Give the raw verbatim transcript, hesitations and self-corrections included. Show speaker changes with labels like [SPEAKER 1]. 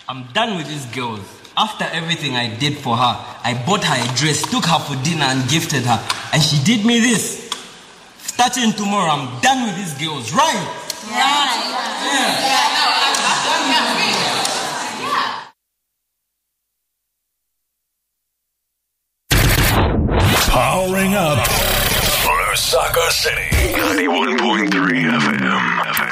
[SPEAKER 1] I'm done with these girls. After everything I did for her, I bought her a dress, took her for dinner and gifted her. And she did me this. Starting tomorrow, I'm done with these girls, right?
[SPEAKER 2] Yeah. Yeah. Yeah.
[SPEAKER 3] Powering up Lusaka City. ninety-one point three F M.